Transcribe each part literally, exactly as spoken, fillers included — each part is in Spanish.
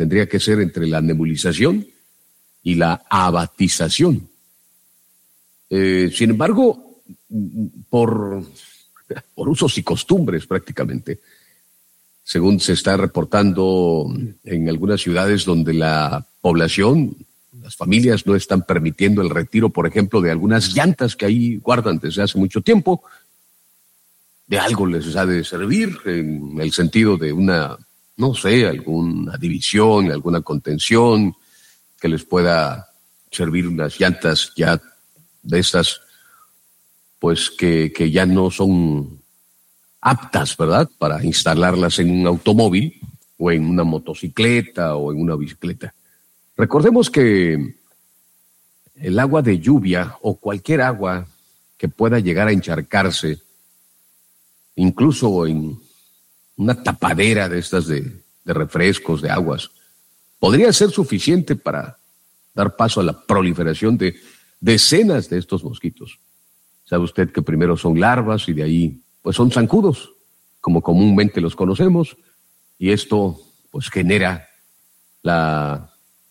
tendría que ser entre la nebulización y la abatización. Eh, sin embargo, por, por usos y costumbres prácticamente, según se está reportando en algunas ciudades donde la población, las familias no están permitiendo el retiro, por ejemplo, de algunas llantas que ahí guardan desde hace mucho tiempo, de algo les ha de servir en el sentido de una, no sé, alguna división, alguna contención que les pueda servir unas llantas ya de estas, pues que, que ya no son aptas, ¿verdad?, para instalarlas en un automóvil o en una motocicleta o en una bicicleta. Recordemos que el agua de lluvia o cualquier agua que pueda llegar a encharcarse, incluso en una tapadera de estas de, de refrescos, de aguas, podría ser suficiente para dar paso a la proliferación de decenas de estos mosquitos. Sabe usted que primero son larvas y de ahí pues son zancudos, como comúnmente los conocemos, y esto pues genera la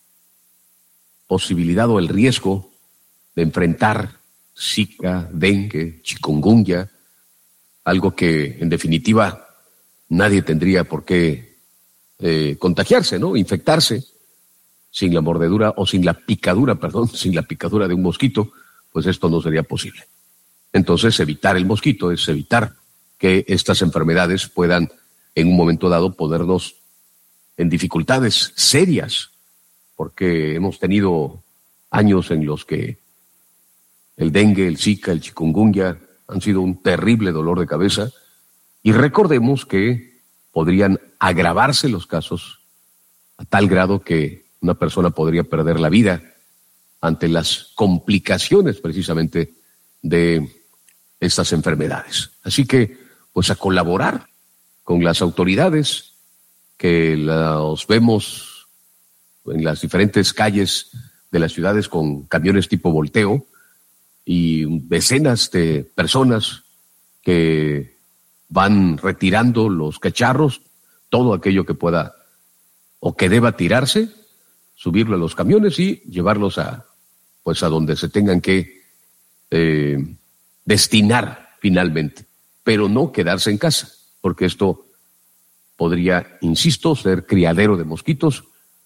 posibilidad o el riesgo de enfrentar Zika, dengue, chikungunya, algo que en definitiva nadie tendría por qué eh, contagiarse, ¿no? Infectarse sin la mordedura o sin la picadura, perdón, sin la picadura de un mosquito, pues esto no sería posible. Entonces, evitar el mosquito es evitar que estas enfermedades puedan, en un momento dado, ponernos en dificultades serias, porque hemos tenido años en los que el dengue, el Zika, el chikungunya han sido un terrible dolor de cabeza, y recordemos que podrían agravarse los casos a tal grado que una persona podría perder la vida ante las complicaciones precisamente de estas enfermedades. Así que, pues a colaborar con las autoridades que los vemos en las diferentes calles de las ciudades con camiones tipo volteo y decenas de personas que van retirando los cacharros, todo aquello que pueda o que deba tirarse, subirlo a los camiones y llevarlos a, pues a donde se tengan que eh, destinar finalmente, pero no quedarse en casa, porque esto podría, insisto, ser criadero de mosquitos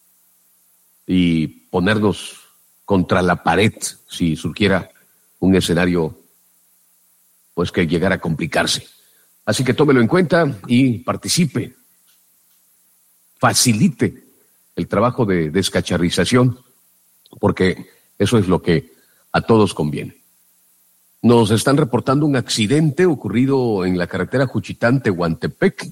y ponernos contra la pared si surgiera un escenario pues que llegara a complicarse. Así que tómelo en cuenta y participe, facilite el trabajo de descacharrización, porque eso es lo que a todos conviene. Nos están reportando un accidente ocurrido en la carretera Juchitán-Tehuantepec,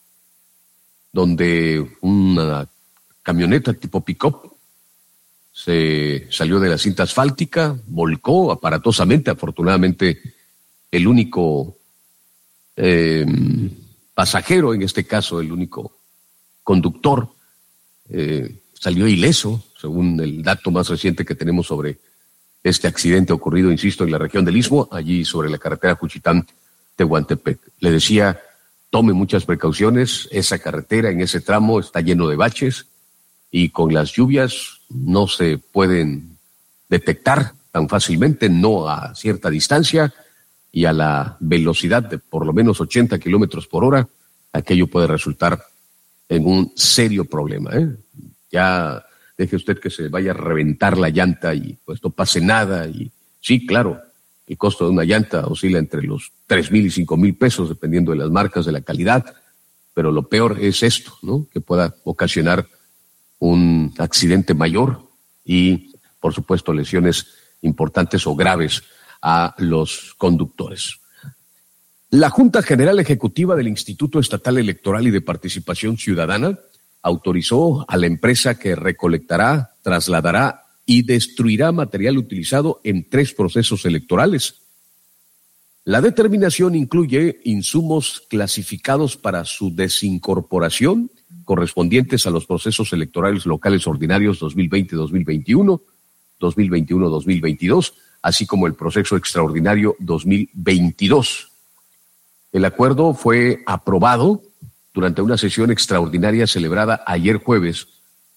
donde una camioneta tipo pick-up se salió de la cinta asfáltica, volcó aparatosamente. Afortunadamente, el único eh, pasajero, en este caso el único conductor, eh, salió ileso, según el dato más reciente que tenemos sobre este accidente ocurrido, insisto, en la región del Istmo, allí sobre la carretera Juchitán-Tehuantepec. Le decía, tome muchas precauciones, esa carretera en ese tramo está lleno de baches y con las lluvias no se pueden detectar tan fácilmente, no a cierta distancia y a la velocidad de por lo menos ochenta kilómetros por hora, aquello puede resultar en un serio problema, ¿eh? Ya deje usted que se vaya a reventar la llanta y pues no pase nada. Y sí, claro, el costo de una llanta oscila entre los tres mil y cinco mil pesos, dependiendo de las marcas, de la calidad, pero lo peor es esto, ¿no? Que pueda ocasionar un accidente mayor y, por supuesto, lesiones importantes o graves a los conductores. La Junta General Ejecutiva del Instituto Estatal Electoral y de Participación Ciudadana autorizó a la empresa que recolectará, trasladará y destruirá material utilizado en tres procesos electorales. La determinación incluye insumos clasificados para su desincorporación, correspondientes a los procesos electorales locales ordinarios dos mil veinte dos mil veintiuno, dos mil veintiuno dos mil veintidós, así como el proceso extraordinario dos mil veintidós. El acuerdo fue aprobado durante una sesión extraordinaria celebrada ayer jueves